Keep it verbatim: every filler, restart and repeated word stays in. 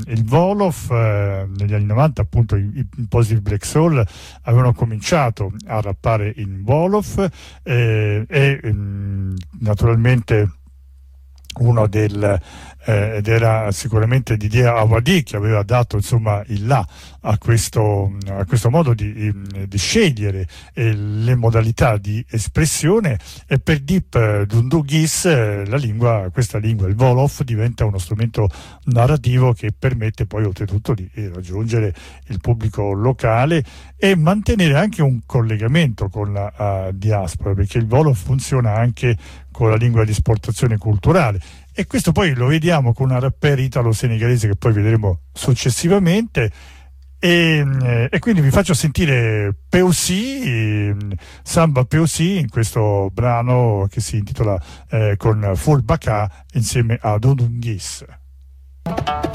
il Wolof eh, negli anni novanta, appunto i, i Positive Black Soul avevano cominciato a rappare in Wolof eh, e mh, naturalmente uno del eh, ed era sicuramente Didier Awadi che aveva dato insomma il là a questo, a questo modo di, di scegliere eh, le modalità di espressione, e per Deep Dundugis eh, la lingua, questa lingua, il Wolof, diventa uno strumento narrativo che permette poi oltretutto di eh, raggiungere il pubblico locale e mantenere anche un collegamento con la uh, diaspora, perché il Wolof funziona anche con la lingua di esportazione culturale, e questo poi lo vediamo con una rapper italo-senegalese che poi vedremo successivamente. E, eh, e quindi vi faccio sentire Peussi, eh, Samba Peussi, in questo brano che si intitola eh, con Full Baka insieme a Dundugis.